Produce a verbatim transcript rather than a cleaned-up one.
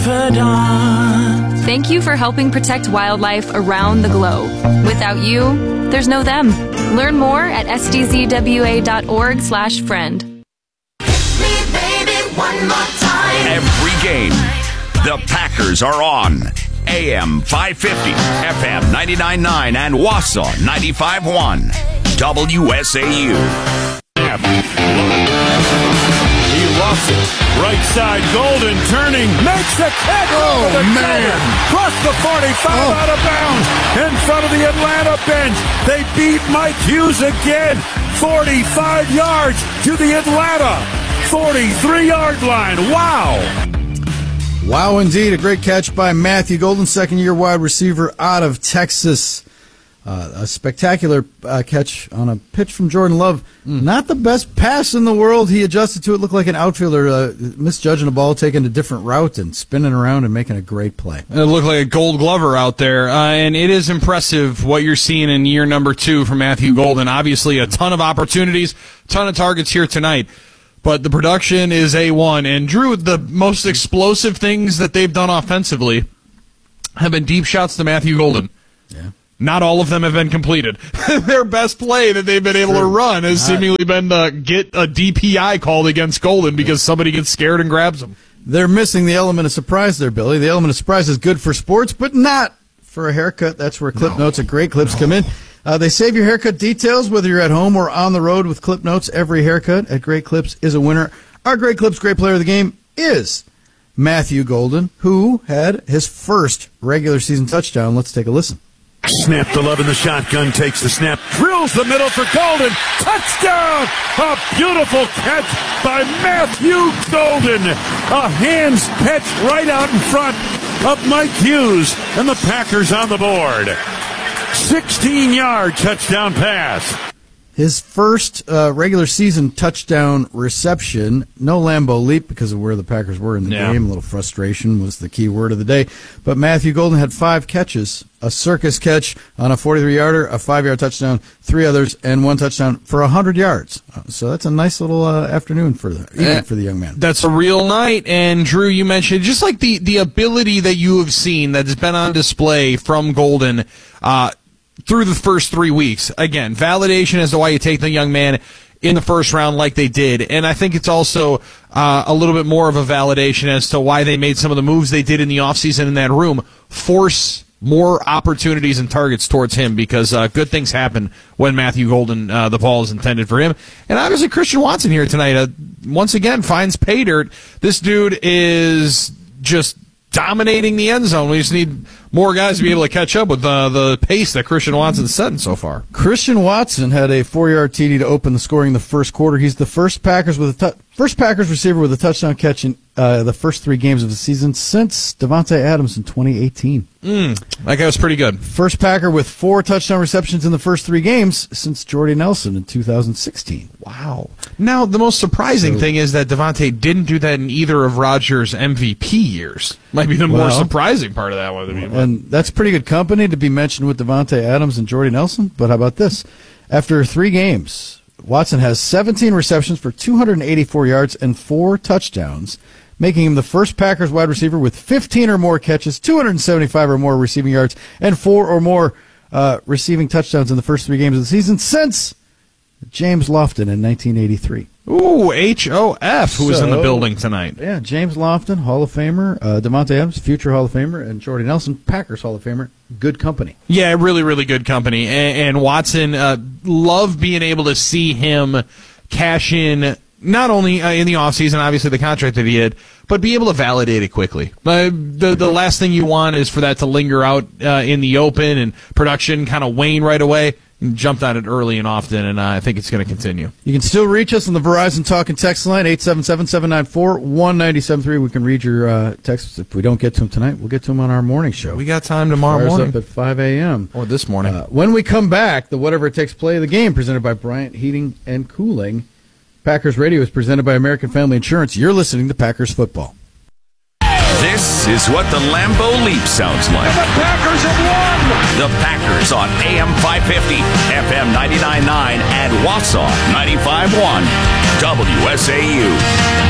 Thank you for helping protect wildlife around the globe. Without you, there's no them. Learn more at s d z w a dot org slash friend. Every game, the Packers are on. A M five fifty, F M ninety-nine point nine, and Wausau ninety-five point one. W S A U. He lost it. Right side, Golden turning, makes the catch. Oh, over the man. shoulder. Cross the forty-five, Oh. out of bounds, in front of the Atlanta bench. They beat Mike Hughes again. forty-five yards to the Atlanta forty-three-yard line. Wow. Wow, indeed. A great catch by Matthew Golden, second-year wide receiver out of Texas. Uh, a spectacular uh, catch on a pitch from Jordan Love. Mm. Not the best pass in the world. He adjusted to it. Looked like an outfielder uh, misjudging a ball, taking a different route and spinning around and making a great play. It looked like a gold glover out there. Uh, and it is impressive what you're seeing in year number two from Matthew Golden. Obviously, a ton of opportunities, ton of targets here tonight. But the production is A one. And, Drew, the most explosive things that they've done offensively have been deep shots to Matthew Golden. Yeah. Not all of them have been completed. Their best play that they've been able to run has seemingly been to get a D P I called against Golden because somebody gets scared and grabs them. They're missing the element of surprise there, Billy. The element of surprise is good for sports, but not for a haircut. That's where Clip no. Notes and Great Clips no. come in. Uh, they save your haircut details, whether you're at home or on the road with Clip Notes. Every haircut at Great Clips is a winner. Our Great Clips great player of the game is Matthew Golden, who had his first regular season touchdown. Let's take a listen. Snap to Love in the shotgun, takes the snap, drills the middle for Golden. Touchdown! A beautiful catch by Matthew Golden. A hands catch right out in front of Mike Hughes, and the Packers on the board. sixteen-yard touchdown pass. His first uh, regular season touchdown reception, no Lambeau leap because of where the Packers were in the yeah. game. A little frustration was the key word of the day. But Matthew Golden had five catches, a circus catch on a forty-three-yarder, a five-yard touchdown, three others, and one touchdown for one hundred yards. So that's a nice little uh, afternoon for the evening uh, for the young man. That's a real night. And, Drew, you mentioned just like the, the ability that you have seen that has been on display from Golden uh through the first three weeks. Again, validation as to why you take the young man in the first round like they did. And I think it's also uh, a little bit more of a validation as to why they made some of the moves they did in the offseason in that room, force more opportunities and targets towards him because uh, good things happen when Matthew Golden, uh, the ball is intended for him. And obviously Christian Watson here tonight, uh, once again, finds pay dirt. This dude is just dominating the end zone. We just need more guys to be able to catch up with uh, the pace that Christian Watson's setting so far. Christian Watson had a four-yard T D to open the scoring in the first quarter. He's the first Packers with a tu- first Packers receiver with a touchdown catch in uh, the first three games of the season since Davante Adams in twenty eighteen. Mm, that guy was pretty good. First Packer with four touchdown receptions in the first three games since Jordy Nelson in two thousand sixteen. Wow. Now, the most surprising so, thing is that Davante didn't do that in either of Rodgers' M V P years. Might be the well, more surprising part of that one to me. And that's pretty good company to be mentioned with Davante Adams and Jordy Nelson. But how about this? After three games, Watson has seventeen receptions for two hundred eighty-four yards and four touchdowns, making him the first Packers wide receiver with fifteen or more catches, two hundred seventy-five or more receiving yards, and four or more uh, receiving touchdowns in the first three games of the season since James Lofton in nineteen eighty-three. Ooh, H O F, who so, was in the building tonight. Yeah, James Lofton, Hall of Famer, uh, Davante Adams, future Hall of Famer, and Jordy Nelson, Packers Hall of Famer. Good company. Yeah, really, really good company. And, and Watson, uh, love being able to see him cash in not only uh, in the offseason, obviously the contract that he had, but be able to validate it quickly. Uh, the the last thing you want is for that to linger out uh, in the open and production kind of wane right away. Jumped on it early and often, and uh, I think it's going to continue. You can still reach us on the Verizon Talk and Text line, eight seven seven, seven nine four, one nine seven three. We can read your uh, texts. If we don't get to them tonight, we'll get to them on our morning show. We got time tomorrow Fires morning. up at five a.m. Or this morning. Uh, when we come back, the Whatever It Takes play of the game, presented by Bryant Heating and Cooling. Packers Radio is presented by American Family Insurance. You're listening to Packers Football. This is what the Lambeau Leap sounds like. And the Packers have won! The Packers on A M five fifty, F M ninety-nine point nine, and Wausau ninety-five point one. W S A U.